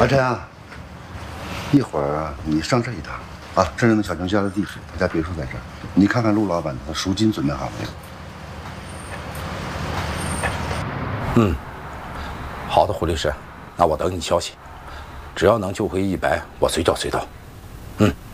阿琛啊，一会儿你上这一趟啊，这是那小程家的地址，他家别墅在这儿。你看看陆老板的赎金准备好没有？ 好的，胡律师，那我等你消息。只要能救回100，我随叫随到。